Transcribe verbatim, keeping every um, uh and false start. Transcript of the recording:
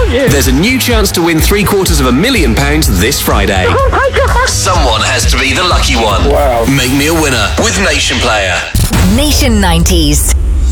thank you. There's a new chance to win three quarters of a million pounds this Friday. Oh my God. Someone has to be the lucky one. Wow. Make me a winner with Nation Player. Nation nineties.